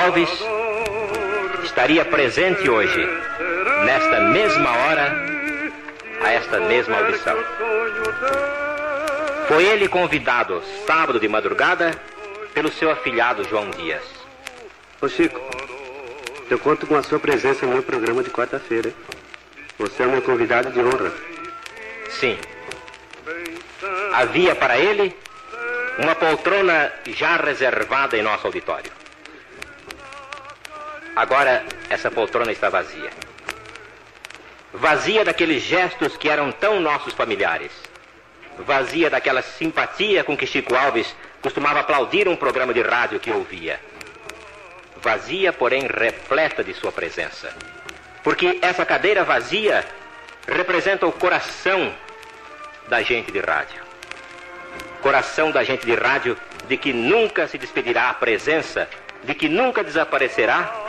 Alves estaria presente hoje, nesta mesma hora, a esta mesma audição. Foi ele convidado, sábado de madrugada, pelo seu afilhado João Dias. Ô Chico, eu conto com a sua presença no meu programa de quarta-feira. Você é o meu convidado de honra. Sim. Havia para ele uma poltrona já reservada em nosso auditório. Agora, essa poltrona está vazia. Vazia daqueles gestos que eram tão nossos familiares. Vazia daquela simpatia com que Chico Alves costumava aplaudir um programa de rádio que ouvia. Vazia, porém repleta de sua presença. Porque essa cadeira vazia representa o coração da gente de rádio. Coração da gente de rádio de que nunca se despedirá a presença, de que nunca desaparecerá